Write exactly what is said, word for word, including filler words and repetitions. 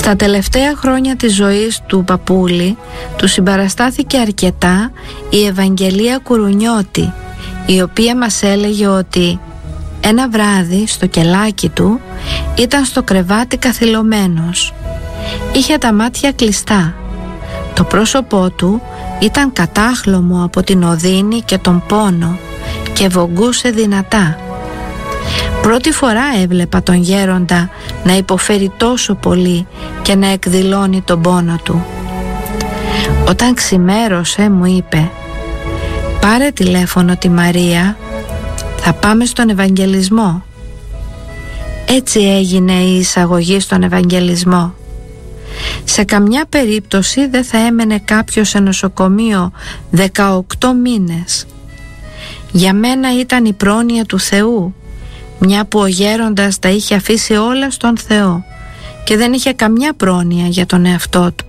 Στα τελευταία χρόνια της ζωής του παππούλη του συμπαραστάθηκε αρκετά η Ευαγγελία Κουρουνιώτη, η οποία μας έλεγε ότι ένα βράδυ στο κελάκι του ήταν στο κρεβάτι καθυλωμένος. Είχε τα μάτια κλειστά. Το πρόσωπό του ήταν κατάχλωμο από την οδύνη και τον πόνο και βογγούσε δυνατά. Πρώτη φορά έβλεπα τον γέροντα να υποφέρει τόσο πολύ και να εκδηλώνει τον πόνο του. Όταν ξημέρωσε μου είπε: «Πάρε τηλέφωνο τη Μαρία, θα πάμε στον Ευαγγελισμό». Έτσι έγινε η εισαγωγή στον Ευαγγελισμό. Σε καμιά περίπτωση δεν θα έμενε κάποιος σε νοσοκομείο δεκαοκτώ μήνες. Για μένα ήταν η πρόνοια του Θεού, μια που ο γέροντας τα είχε αφήσει όλα στον Θεό και δεν είχε καμιά πρόνοια για τον εαυτό του.